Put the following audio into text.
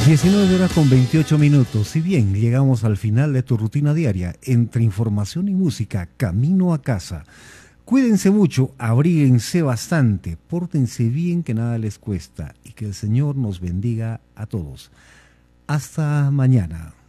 19 horas con 28 minutos. Si bien llegamos al final de tu rutina diaria, entre información y música, camino a casa. Cuídense mucho, abríguense bastante, pórtense bien que nada les cuesta y que el Señor nos bendiga a todos. Hasta mañana.